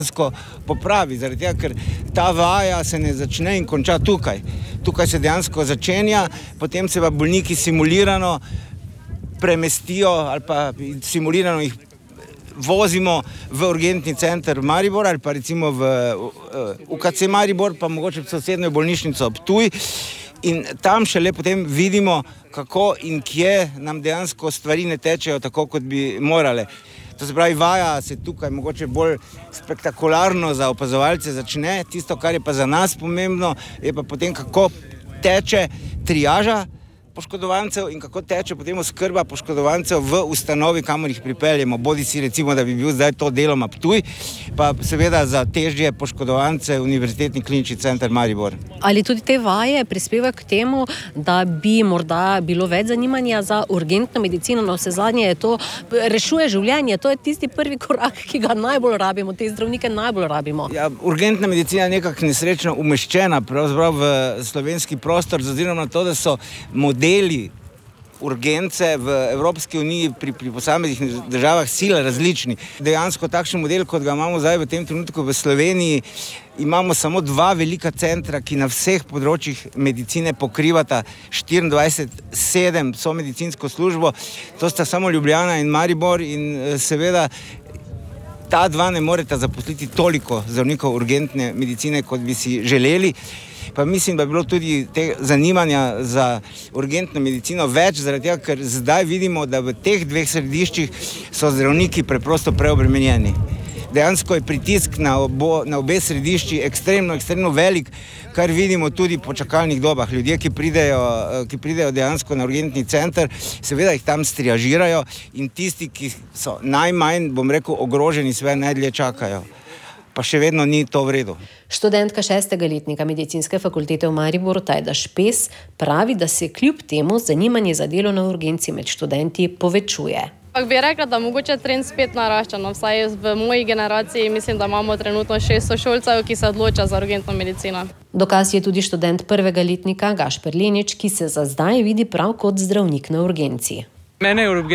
popravi, zaradi tega, ker ta vaja se ne začne in konča tukaj. Tukaj se dejansko začenja, potem se pa bolniki simulirano premestijo ali pa simulirano jih vozimo v urgentni center Maribor ali pa recimo v UKC Maribor, pa mogoče v sosednjo bolnišnico Ptuj, in tam šele potem vidimo, kako in kje nam dejansko stvari ne tečejo tako, kot bi morale. To se pravi, vaja se tukaj mogoče bolj spektakularno za opazovalce začne, tisto, kar je pa za nas pomembno, je pa potem, kako teče triaža poškodovancev in kako teče potem oskrba poškodovancev v ustanovi, kamor jih pripeljemo. Bodi si recimo, da bi bil zdaj to deloma Ptuj, pa seveda za težje poškodovance Univerzitetni klinični center Maribor. Ali tudi te vaje prispevajo k temu, da bi morda bilo več zanimanja za urgentno medicino? Na vsezadnje je to, rešuje življenje, to je tisti prvi korak, ki ga najbolj rabimo, te zdravnike najbolj rabimo. Ja, urgentna medicina je nekako nesrečno umeščena pravzaprav v slovenski prostor, z ozirom na to, da so modeli urgence v Evropski uniji pri posameznih državah sila različni. Dejansko takšen model, kot ga imamo zdaj v tem trenutku v Sloveniji, imamo samo dva velika centra, ki na vseh področjih medicine pokrivata 24/7 so medicinsko službo. To sta samo Ljubljana in Maribor in seveda ta dva ne moreta zaposliti toliko zdravnikov urgentne medicine, kot bi si želeli. Pa mislim, da je bilo tudi te zanimanja za urgentno medicino več, zaradi tega, ker zdaj vidimo, da v teh dveh središčih so zdravniki preprosto preobremenjeni. Dejansko je pritisk na obe središči ekstremno velik, kar vidimo tudi po čakalnih dobah. Ljudje, ki pridejo dejansko na urgentni center, seveda jih tam striažirajo in tisti, ki so najmanj, bom rekel, ogroženi, sve najdlje čakajo. Pa še vedno ni to v redu. Študentka 6. letnika medicinske fakultete v Mariboru Tajda Špes pravi, da se kljub temu zanimanje za delo na urgenci med študenti povečuje. Bi rekla, da mogoče trend spet narašča, vsaj v moji generaciji mislim, da imamo trenutno 6 sošolcev, ki se odloča za urgentno medicino. Dokaz je tudi študent 1. letnika Gašper Lenič, ki se za zdaj vidi prav kot zdravnik na urgenci.